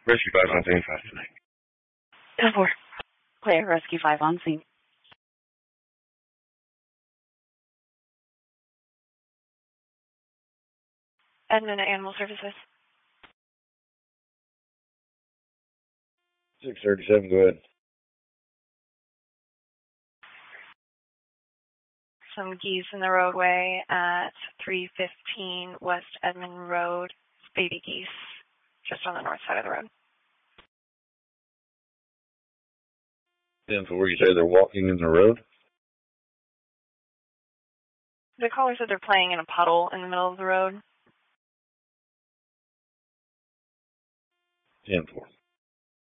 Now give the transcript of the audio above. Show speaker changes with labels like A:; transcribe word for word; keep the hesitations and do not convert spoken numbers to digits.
A: Rescue five on scene.
B: ten four. Player Rescue five on scene. Edmond Animal Services.
A: six thirty-seven, go ahead.
B: Some geese in the roadway at three fifteen West Edmond Road. Baby geese, just on the north side of the road.
A: ten four, you say they're walking in the road?
B: The caller said they're playing in a puddle in the middle of the road.
A: ten four.